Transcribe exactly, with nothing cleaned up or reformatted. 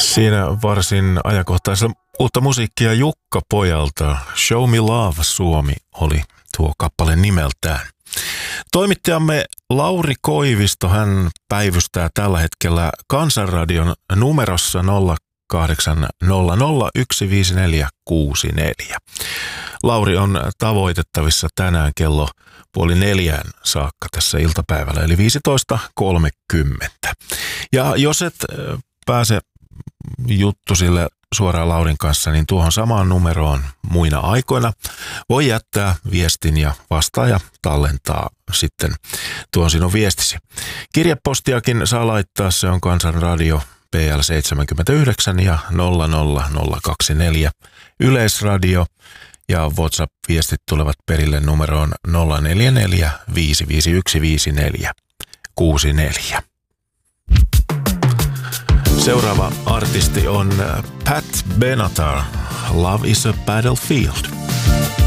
Siinä varsin ajankohtaisella uutta musiikkia Jukka Pojalta. Show Me Love Suomi oli tuo kappale nimeltään. Toimittajamme Lauri Koivisto, hän päivystää tällä hetkellä Kansanradion numerossa nolla kahdeksan nolla nolla yksi viisi neljä kuusi neljä. Lauri on tavoitettavissa tänään kello puoli neljään saakka tässä iltapäivällä, eli viisitoista kolmekymmentä. Ja jos et pääse juttu sille suoraan Laurin kanssa, niin tuohon samaan numeroon muina aikoina voi jättää viestin ja vastaaja tallentaa sitten tuon sinun viestisi. Kirjepostiakin saa laittaa, se on Kansanradio P L seitsemänkymmentäyhdeksän ja nolla nolla nolla kaksikymmentäneljä Yleisradio, ja WhatsApp-viestit tulevat perille numeroon nolla neljä neljä viisi viisi yksi viisi neljä kuusi neljä. Seuraava artisti on Pat Benatar, Love is a Battlefield.